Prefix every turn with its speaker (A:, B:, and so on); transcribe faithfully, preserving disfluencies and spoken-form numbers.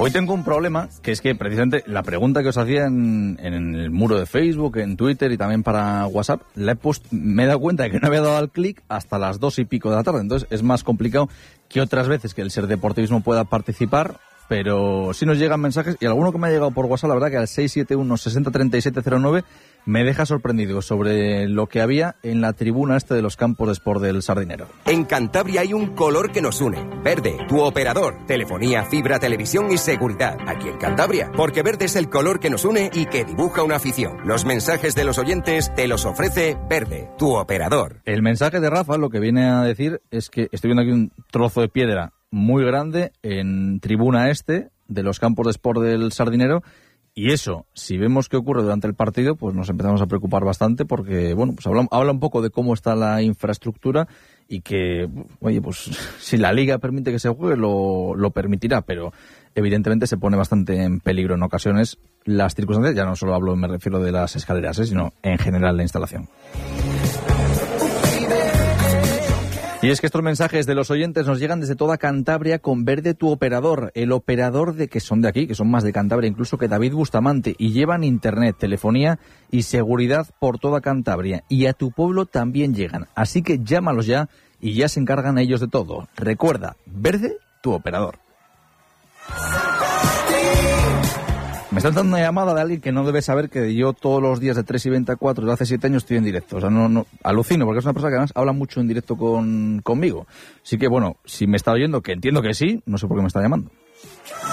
A: Hoy tengo un problema, que es que precisamente la pregunta que os hacía en, en el muro de Facebook, en Twitter y también para WhatsApp, la he puesto, me he dado cuenta de que no había dado al clic hasta las dos y pico de la tarde. Entonces es más complicado que otras veces que el Ser Deportivismo pueda participar, pero sí nos llegan mensajes y alguno que me ha llegado por WhatsApp, la verdad que al seis siete uno, seis cero tres siete cero nueve me deja sorprendido sobre lo que había en la tribuna este de los campos de Sport del Sardinero.
B: En Cantabria hay un color que nos une. Verde, tu operador. Telefonía, fibra, televisión y seguridad. Aquí en Cantabria. Porque verde es el color que nos une y que dibuja una afición. Los mensajes de los oyentes te los ofrece Verde, tu operador.
A: El mensaje de Rafa lo que viene a decir es que estoy viendo aquí un trozo de piedra muy grande en tribuna este de los campos de Sport del Sardinero. Y eso, si vemos qué ocurre durante el partido, pues nos empezamos a preocupar bastante porque, bueno, pues habla, habla un poco de cómo está la infraestructura y que, oye, pues si la Liga permite que se juegue, lo, lo permitirá, pero evidentemente se pone bastante en peligro en ocasiones las circunstancias. Ya no solo hablo, me refiero de las escaleras, ¿eh? Sino en general la instalación. Y es que estos mensajes de los oyentes nos llegan desde toda Cantabria con Verde, tu operador, el operador de que son de aquí, que son más de Cantabria incluso que David Bustamante, y llevan internet, telefonía y seguridad por toda Cantabria. Y a tu pueblo también llegan, así que llámalos ya y ya se encargan ellos de todo. Recuerda, Verde, tu operador. Me están dando una llamada de alguien que no debe saber que yo todos los días de tres y veinte a cuatro de hace siete años estoy en directo. O sea, no, no alucino, porque es una persona que además habla mucho en directo con, conmigo. Así que, bueno, si me está oyendo, que entiendo que sí, no sé por qué me está llamando.